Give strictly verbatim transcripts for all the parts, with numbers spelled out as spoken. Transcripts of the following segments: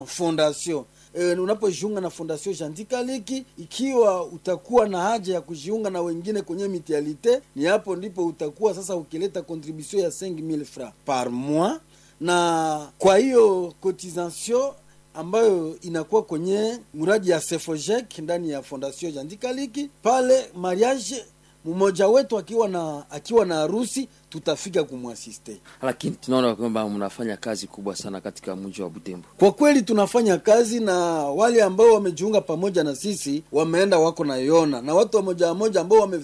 fondation. E, unapojiunga na Fondation Jandikaliki, ikiwa utakuwa na haja ya kujiunga na wengine kwenye mutualite, ni hapo ndipo utakuwa sasa ukileta contribution ya cinq mille francs par mois, na kwa hiyo cotisation ambayo inakuwa kwenye muradi ya Sefojek ndani ya Fondation Jandikaliki, pale mariage mmoja wetu akiwa na akiwa na harusi tutafika kumwasiste. Lakini tunaona kwamba mnafanya kazi kubwa sana katika mji wa Butembo. Kwa kweli tunafanya kazi, na wale ambao wamejiunga pamoja na sisi wameenda wako na yona, na watu wamoja moja ambao wame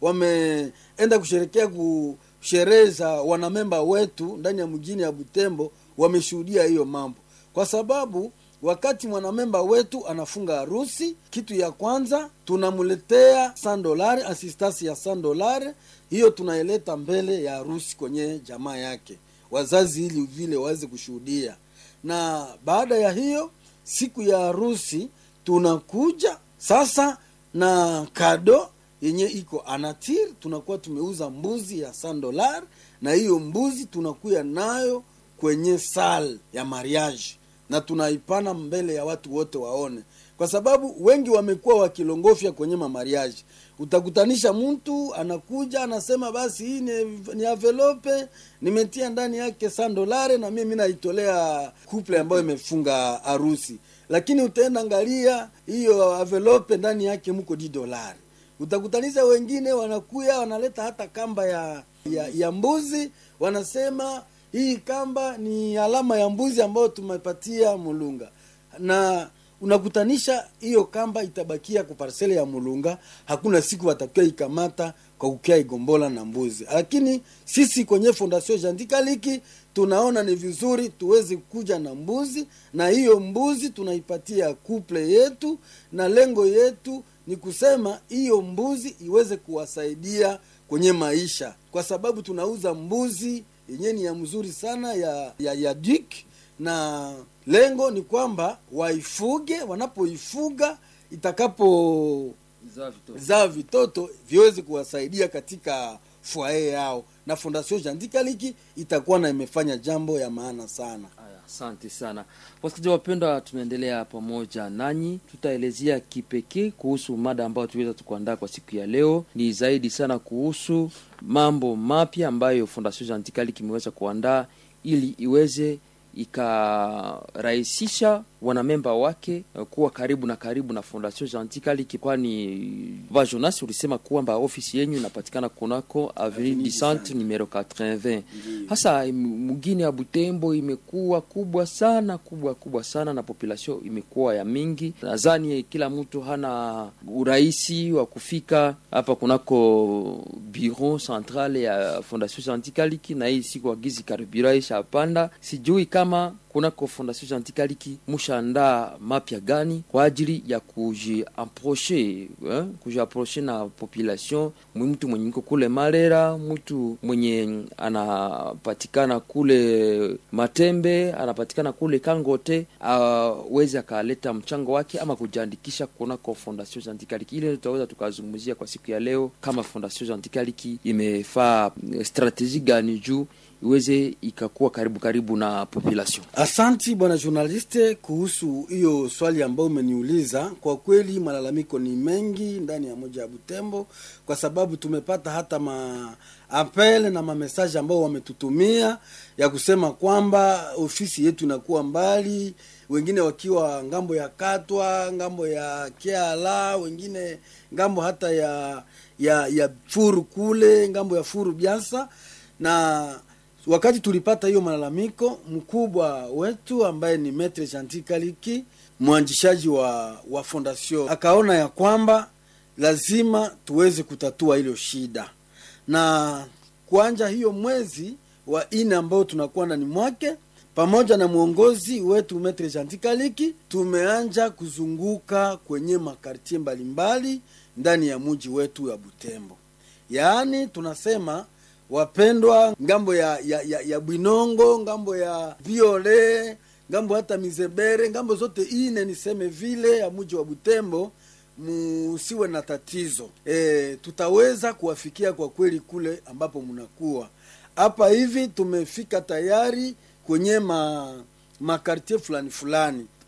wameenda kusherekea kusherehe za wanamemba wetu ndani ya mjini ya Butembo wameshuhudia hiyo mambo. Kwa sababu wakati mwanamemba wetu anafunga harusi, kitu ya kwanza tunamuletea cent dollars, assistance ya cent dollars. Hiyo tunaileta mbele ya harusi kwenye jamaa yake, wazazi ili vile waweze kushuhudia. Na baada ya hiyo siku ya harusi tunakuja sasa na kado yenye iko anatir, tunakuwa tumeuza mbuzi ya cent dollars, na hiyo mbuzi tunakuya nayo kwenye salle ya mariage na tunaipana mbele ya watu wote waone, kwa sababu wengi wamekuwa wakilongofia kwenye mamariaji. Utakutanisha mtu anakuja anasema basi hii ni, ni envelope nimetia ndani yake cent dollars na mimi naitolea couple ambayo imefunga harusi, lakini utaenda angalia hiyo envelope ndani yake mko dix dollars. Utakutanisha wengine wanakuya wanaleta hata kamba ya ya, ya mbuzi, wanasema hii kamba ni alama ya mbuzi ambayo tumepatia Mulunga, na unakutanisha hiyo kamba itabakia kwa parcele ya Mulunga. Hakuna siku watakia ikamata kwa kukia igombola na mbuzi. Lakini sisi kwenye Fondation Jandikaliki tunaona ni vizuri tuweze kuja na mbuzi, na hiyo mbuzi tunaipatia couple yetu, na lengo yetu ni kusema hiyo mbuzi iweze kuwasaidia kwenye maisha, kwa sababu tunauza mbuzi yenye ni ya mzuri sana ya ya, ya dik, na lengo ni kwamba waifuge, wanapoifuga itakapo zaa vitoto viweze kuwasaidia katika foyer yao, na Fondation Jandikaliki itakuwa na imefanya jambo ya maana sana. Asante sana. Wasikilizaji wapendwa, tunaendelea pamoja nanyi. Tutaelezea kipekee kuhusu mada ambayo tuweza tukuandaa kwa siku ya leo. Ni zaidi sana kuhusu mambo mapya ambayo Fondation Jandikaliki imeweza kuandaa ili iweze ikarahisisha wanamemba wake kuwa karibu na karibu na Fondation Jandikaliki, kwani Vajonas ulisema kwamba ofisi yenu inapatikana kunako Avenue du Centre numero quatre-vingts. Hasa mgini ya Butembo imekuwa kubwa sana, kubwa kubwa sana, na population imekuwa ya mingi. Nadhani kila mtu hana urahisi wa kufika hapa kunako bureau central ya Fondation Jandikaliki, na hii siku agizi karibira isha panda. Sijui kama kunako Fondation Jandikaliki mushaandaa mapya gani kwa ajili ya kujiapprocher eh, kujiapprocher na population. Mtu mwenye niko kule Marera, mtu mwenye anapatikana kule Matembe, anapatikana kule Kangote, aweze uh, akaleta mchango wake ama kujiandikisha kunako Fondation Jandikaliki. Ile tutaweza tukazungumzia kwa siku ya leo, kama Fondation Jandikaliki imefaa strategie gani juu iweze ikakuwa karibu karibu na population. Asanti bwana journaliste kuhusu hiyo swali ambayo umeniuliza. Kwa kweli malalamiko ni mengi ndani ya moja ya Butembo, kwa sababu tumepata hata ma appel na ma message ambao wametutumia ya kusema kwamba ofisi yetu inakuwa mbali, wengine wakiwa ngambo ya Katwa, ngambo ya Kiala, wengine ngambo hata ya ya ya Furu kule, ngambo ya Furu Biansa. Na wakati tulipata hiyo malalamiko, mkubwa wetu ambaye ni Maître Jandikaliki, mwanzishaji wa wa fondation, akaona ya kwamba lazima tuweze kutatua hilo shida, na kuanja hiyo mwezi wa ine ambao tunakuwa ndani mwake, pamoja na muongozi wetu Maître Jandikaliki, tumeanja kuzunguka kwenye makartie mbalimbali ndani ya mji wetu ya Butembo. Yaani tunasema wapendwa, ngambo ya ya ya, ya Bwinongo, ngambo ya Viole, ngambo hata Mizebere, ngambo zote ine niseme vile ya mji wa Butembo, musiwe na tatizo. E, tutaweza kuwafikia kwa kweli kule ambapo mnakuwa. Hapa hivi tumefika tayari kwenye ma makartie fulani fulani